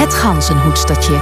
Het ganzenhoedstertje.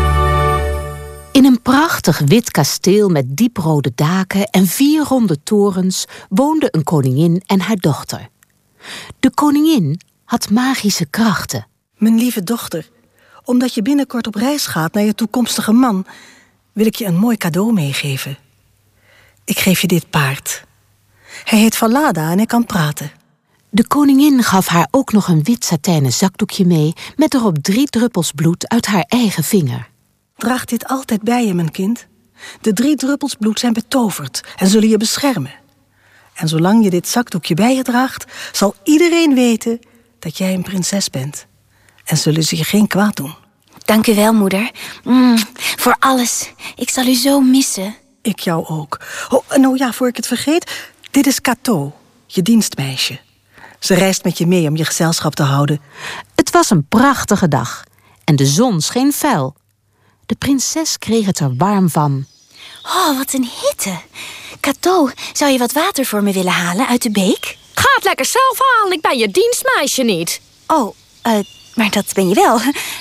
In een prachtig wit kasteel met dieprode daken en 4 ronde torens woonden een koningin en haar dochter. De koningin had magische krachten. Mijn lieve dochter, omdat je binnenkort op reis gaat naar je toekomstige man, wil ik je een mooi cadeau meegeven. Ik geef je dit paard. Hij heet Falada en hij kan praten. De koningin gaf haar ook nog een wit satijnen zakdoekje mee met erop 3 druppels bloed uit haar eigen vinger. Draag dit altijd bij je, mijn kind. De 3 druppels bloed zijn betoverd en zullen je beschermen. En zolang je dit zakdoekje bij je draagt, zal iedereen weten dat jij een prinses bent. En zullen ze je geen kwaad doen. Dank u wel, moeder. Voor alles. Ik zal u zo missen. Ik jou ook. Oh, nou ja, voor ik het vergeet, dit is Cato, je dienstmeisje. Ze reist met je mee om je gezelschap te houden. Het was een prachtige dag en de zon scheen fel. De prinses kreeg het er warm van. Oh, wat een hitte. Cato, zou je wat water voor me willen halen uit de beek? Ga het lekker zelf halen, ik ben je dienstmeisje niet. Oh, maar dat ben je wel.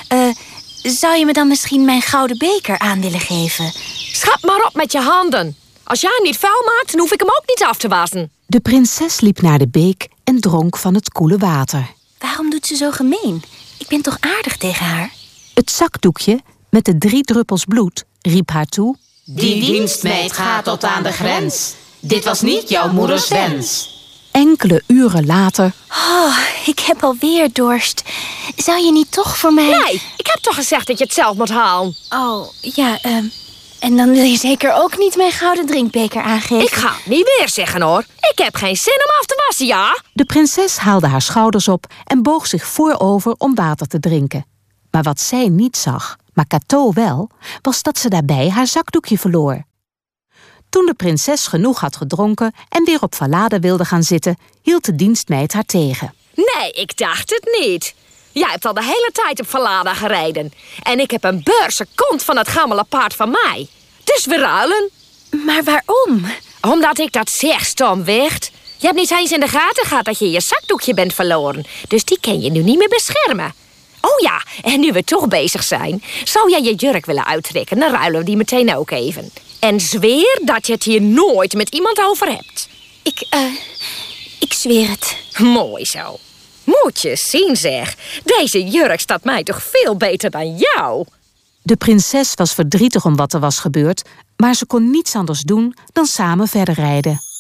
Zou je me dan misschien mijn gouden beker aan willen geven? Schap maar op met je handen. Als jij hem niet vuil maakt, dan hoef ik hem ook niet af te wassen. De prinses liep naar de beek en dronk van het koele water. Waarom doet ze zo gemeen? Ik ben toch aardig tegen haar? Het zakdoekje met de 3 druppels bloed riep haar toe: Die dienstmeid gaat tot aan de grens. Dit was niet jouw moeders wens. Enkele uren later... Oh, ik heb alweer dorst. Zou je niet toch voor mij... Nee, ik heb toch gezegd dat je het zelf moet halen. Oh, ja, en dan wil je zeker ook niet mijn gouden drinkbeker aangeven? Ik ga het niet weer zeggen, hoor. Ik heb geen zin om af te wassen, ja? De prinses haalde haar schouders op en boog zich voorover om water te drinken. Maar wat zij niet zag, maar Cato wel, was dat ze daarbij haar zakdoekje verloor. Toen de prinses genoeg had gedronken en weer op Falada wilde gaan zitten, hield de dienstmeid haar tegen. Nee, ik dacht het niet. Jij hebt al de hele tijd op Falada gereden. En ik heb een beurse kont van het gammele paard van mij. Dus we ruilen. Maar waarom? Omdat ik dat zeg, stom wicht. Je hebt niet eens in de gaten gehad dat je je zakdoekje bent verloren. Dus die kan je nu niet meer beschermen. Oh ja, en nu we toch bezig zijn, zou jij je jurk willen uittrekken? Dan ruilen we die meteen ook even. En zweer dat je het hier nooit met iemand over hebt. Ik zweer het. Mooi zo. Moet je zien, zeg. Deze jurk staat mij toch veel beter dan jou. De prinses was verdrietig om wat er was gebeurd, maar ze kon niets anders doen dan samen verder rijden.